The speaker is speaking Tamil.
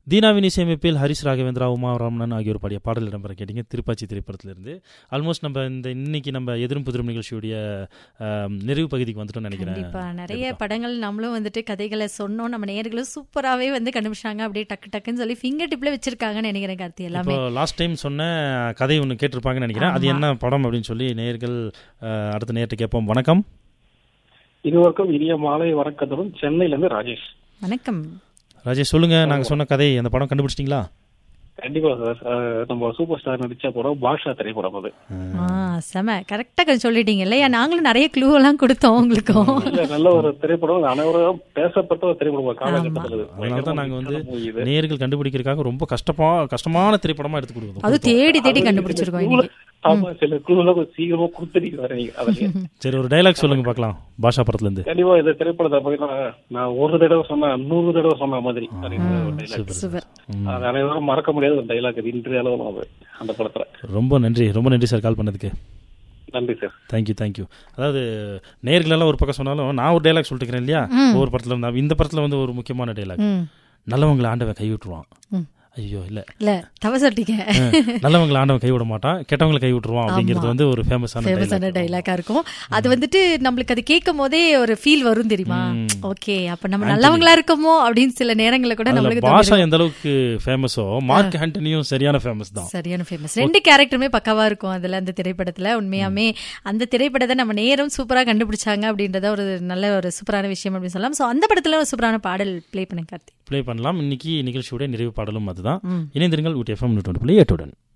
தீனாவின் இசையமைப்பில் ஹரிஷ் ராகவேந்திரா, உமா ராமணன் ஆகியோர் பாடிய பாடல் இடம்பெற கேட்டீங்க. திருப்பாச்சி திரைப்படத்திலிருந்து. ஆல்மோஸ்ட் நம்ம இன்னைக்கு நம்ம எதிரும் புதிரும் நிகழ்ச்சியுடைய நிறைவு பகுதிக்கு வந்துட்டோம்னு நினைக்கிறேன். நிறைய படங்கள் நம்மளும் வந்துட்டு கதைகளை சொன்னோம், நம்ம நேயர்களும் சூப்பராகவே வந்து கண்டுபிடிச்சாங்க. அப்படியே டக்கு டக்குன்னு சொல்லி ஃபிங்கர் டிப்ல வச்சிருக்காங்கன்னு நினைக்கிறேன். கார்த்தி எல்லாமே லாஸ்ட் டைம் சொன்ன கதை ஒன்று கேட்டிருப்பாங்கன்னு நினைக்கிறேன். அது என்ன படம் அப்படின்னு சொல்லி நேயர்கள் அடுத்த நேரத்தை கேட்போம். வணக்கம். இருவருக்கும் இனிய மாலை வணக்கத்துடன் சென்னையிலிருந்து ராஜேஷ். வணக்கம் ராஜேஷ், சொல்லுங்க. நாங்க சொன்ன கதை அந்த படம் கண்டுபிடிச்சிட்டீங்களா? கண்டிப்பா சார். நம்ம சூப்பர் ஸ்டார் நடிச்ச படம் பாஷா திரைப்படம். அது செம கரெக்டா சொல்லிட்டீங்க இல்லையா? நாங்களும் நிறைய க்ளூ எல்லாம் கொடுத்தோம் உங்களுக்கும். நல்ல ஒரு திரைப்படம், அனைவரும் பேசப்பட்ட ஒரு திரைப்படம் காலகட்டத்தில். அதனாலதான் நாங்க வந்து நேயர்கள் கண்டுபிடிக்கிறதுக்காக ரொம்ப கஷ்டமான திரைப்படமா எடுத்து கொடுக்கணும். அது தேடி தேடி கண்டுபிடிச்சிருக்கோம். சில க்ளூலாம் சீக்கிரமா கொடுத்துருக்கீங்க. சரி, ஒரு டைலாக் சொல்லுங்க பார்க்கலாம் பாஷா படத்துல இருந்து. கண்டிப்பா இந்த திரைப்படத்தை பார்த்தீங்கன்னா நான் ஒரு தடவை சொன்ன 100 தடவை சொன்ன மாதிரி அனைவரும் மறக்க முடியாத ஒரு டைலாக். இது இன்றைய அளவு அந்த படத்துல. ரொம்ப நன்றி சார் கால் பண்ணதுக்கு. நன்றி சார். தேங்க்யூ. அதாவது நேயர்களெல்லாம் ஒரு பக்கம் சொன்னாலும் நான் ஒரு டைலாக் சொல்லிட்டு இல்லையா, ஒவ்வொரு படத்துல இருந்தா இந்த படத்துல வந்து ஒரு முக்கியமான டைலாக். நல்லவங்களை ஆண்டவன் கைவிட்டுருவான். ஐயோ இல்ல தவ சொல்லிட்டீங்க. நல்லவங்களை ஆண்டவன் கைவிட மாட்டான், கெட்டவங்களை கை விட்டுருவான் அப்படிங்கிறது வந்து ஒரு ஃபேமஸான டைலாக்கா இருக்கும். அது வந்துட்டு நம்மளுக்கு அது கேட்கும் போதே ஒரு ஃபீல் வரும் தெரியுமா? ஓகே, அப்ப நம்ம நல்லவங்களா இருக்கோமோ அப்படின்னு சில நேரங்கள்ல கூட நம்மளுக்கு. பாஷா எந்த அளவுக்கு ஃபேமஸோ மார்க் ஆண்டனியும் சரியான ஃபேமஸ். ரெண்டு கேரக்டருமே பக்காவா இருக்கும் அதுல, அந்த திரைப்படத்துல. உண்மையாமே அந்த திரைப்படத்தை நம்ம நேரம் சூப்பரா கண்டுபிடிச்சாங்க அப்படின்றத ஒரு நல்ல ஒரு சூப்பரான விஷயம் அப்படின்னு சொல்லலாம். சோ அந்த படத்துல ஒரு சூப்பரான பாடல் ப்ளே பண்ணலாம். இன்னைக்கு நிகழ்ச்சியோட நிறைவு பாடலும் அதுதான். இணைந்திருங்கள் ஊட்டி FM 102.8 உடன்.